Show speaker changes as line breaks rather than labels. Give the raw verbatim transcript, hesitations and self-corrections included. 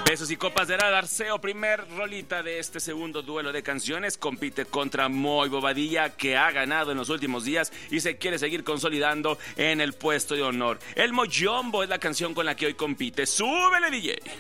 Besos y copas de Arceo, primer rolita de este segundo duelo de canciones. Compite contra Moy Bobadilla, que ha ganado en los últimos días y se quiere seguir consolidando en el puesto de honor. El Moyombo es la canción con la que hoy compite. ¡Súbele, D J!